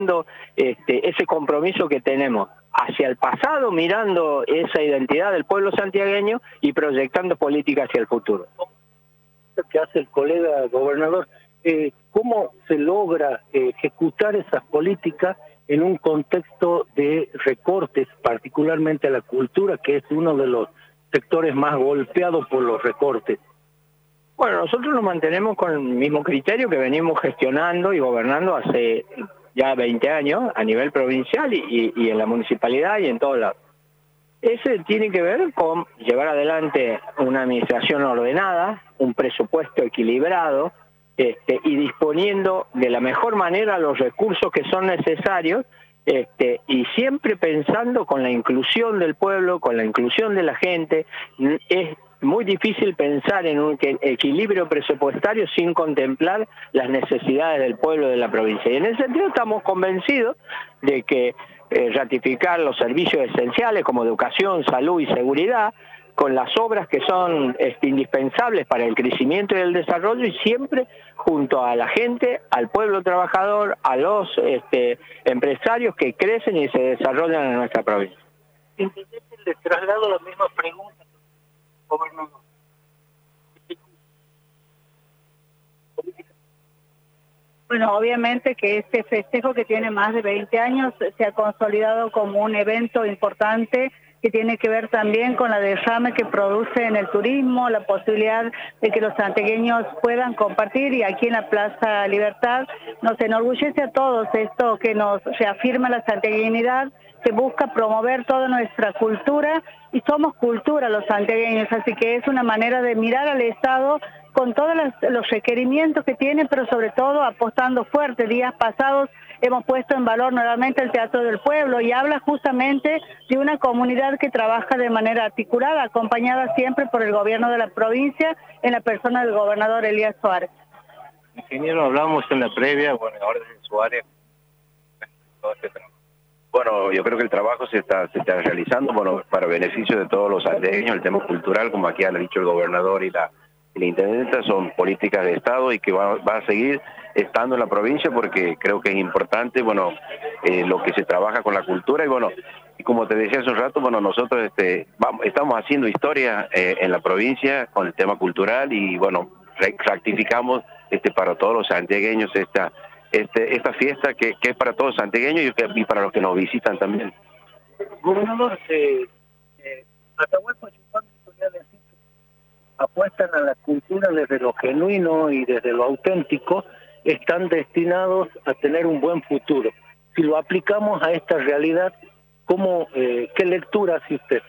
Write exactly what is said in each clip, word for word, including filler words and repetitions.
Este, ese compromiso que tenemos hacia el pasado, mirando esa identidad del pueblo santiagueño y proyectando políticas hacia el futuro. Lo que hace el colega gobernador, eh, ¿cómo se logra eh, ejecutar esas políticas en un contexto de recortes, particularmente a la cultura, que es uno de los sectores más golpeados por los recortes? Bueno, nosotros nos mantenemos con el mismo criterio que venimos gestionando y gobernando hace ya veinte años a nivel provincial y, y en la municipalidad y en todos lados. Ese tiene que ver con llevar adelante una administración ordenada, un presupuesto equilibrado este, y disponiendo de la mejor manera los recursos que son necesarios este, y siempre pensando con la inclusión del pueblo, con la inclusión de la gente. Es muy difícil pensar en un equilibrio presupuestario sin contemplar las necesidades del pueblo de la provincia. Y en ese sentido estamos convencidos de que eh, ratificar los servicios esenciales como educación, salud y seguridad, con las obras que son este, indispensables para el crecimiento y el desarrollo, y siempre junto a la gente, al pueblo trabajador, a los este, empresarios que crecen y se desarrollan en nuestra provincia. Les traslado la misma pregunta. Gobernador. Bueno, obviamente que este festejo que tiene más de veinte años se ha consolidado como un evento importante que tiene que ver también con la derrame que produce en el turismo, la posibilidad de que los santiagueños puedan compartir, y aquí en la Plaza Libertad nos enorgullece a todos esto que nos reafirma la santiaguinidad, que busca promover toda nuestra cultura, y somos cultura los santiagueños, así que es una manera de mirar al Estado con todos los requerimientos que tiene, pero sobre todo apostando fuerte. Días pasados hemos puesto en valor nuevamente el Teatro del Pueblo, y habla justamente de una comunidad que trabaja de manera articulada, acompañada siempre por el gobierno de la provincia, en la persona del gobernador Elías Suárez. Ingeniero, hablamos en la previa, bueno, ahora es Suárez, todo este trabajo. Bueno, yo creo que el trabajo se está, se está realizando, bueno, para beneficio de todos los santiagueños. El tema cultural, como aquí ha dicho el gobernador y la, y la intendenta, son políticas de Estado y que va, va a seguir estando en la provincia, porque creo que es importante, bueno, eh, lo que se trabaja con la cultura. Y bueno, y como te decía hace un rato, bueno, nosotros este, vamos, estamos haciendo historia eh, en la provincia con el tema cultural, y bueno, rectificamos este, para todos los santiagueños esta Este, esta fiesta que, que es para todos los santiagueños y, que, y para los que nos visitan también. Gobernador, eh, eh, Atahualpa Yupanqui solía decir que apuestan a la cultura desde lo genuino y desde lo auténtico, están destinados a tener un buen futuro. Si lo aplicamos a esta realidad, ¿cómo, eh, ¿qué lectura hace usted?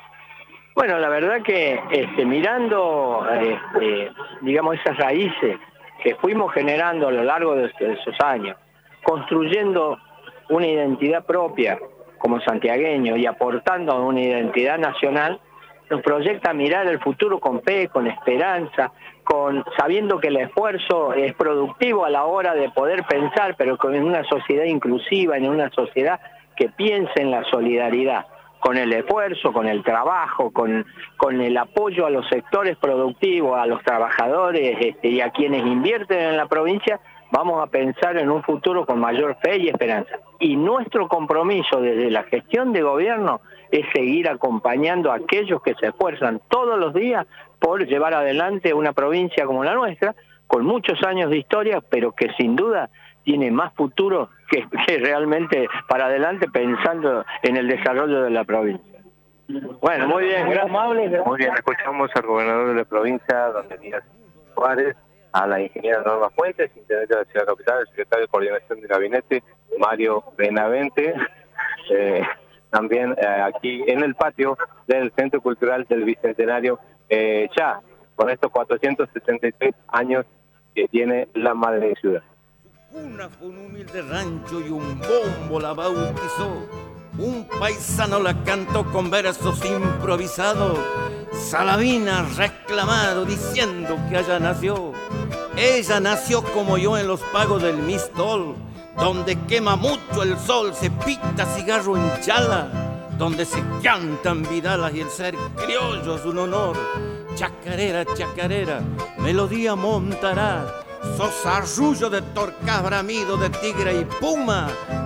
Bueno, la verdad que este, mirando, este, digamos, esas raíces que fuimos generando a lo largo de esos años, construyendo una identidad propia como santiagueño y aportando a una identidad nacional, nos proyecta mirar el futuro con fe, con esperanza, con sabiendo que el esfuerzo es productivo a la hora de poder pensar, pero en una sociedad inclusiva, en una sociedad que piense en la solidaridad, con el esfuerzo, con el trabajo, con, con el apoyo a los sectores productivos, a los trabajadores este, y a quienes invierten en la provincia. Vamos a pensar en un futuro con mayor fe y esperanza. Y nuestro compromiso desde la gestión de gobierno es seguir acompañando a aquellos que se esfuerzan todos los días por llevar adelante una provincia como la nuestra, con muchos años de historia, pero que sin duda tiene más futuro que, que realmente para adelante, pensando en el desarrollo de la provincia. Bueno, muy bien, gracias. Muy bien, escuchamos al gobernador de la provincia, don Elías Suárez, a la ingeniera Norma Fuentes, intendente de la Ciudad Capital, el secretario de Coordinación de Gabinete, Mario Benavente, eh, también eh, aquí en el patio del Centro Cultural del Bicentenario, eh, ya con estos cuatrocientos setenta y tres años que tiene la madre de ciudad. Una fue un humilde rancho y un bombo la bautizó. Un paisano la cantó con versos improvisados. Salavina reclamado diciendo que allá nació. Ella nació como yo en los pagos del Mistol, donde quema mucho el sol, se pita cigarro en chala, donde se cantan vidalas y el ser criollo es un honor. Chacarera, chacarera, melodía montará, sos arrullo de torcas bramido de tigre y puma,